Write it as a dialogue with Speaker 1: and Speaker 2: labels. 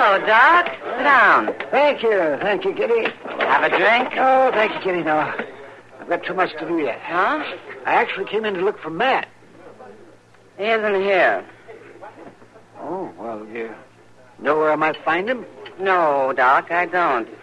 Speaker 1: Hello, Doc. Sit down.
Speaker 2: Thank you, Kitty.
Speaker 1: Have a drink?
Speaker 2: Oh, thank you, Kitty. No, I've got too much to do yet.
Speaker 1: Huh?
Speaker 2: I actually came in to look for Matt.
Speaker 1: He isn't here.
Speaker 2: Oh, well, you know where I might find him?
Speaker 1: No, Doc, I don't.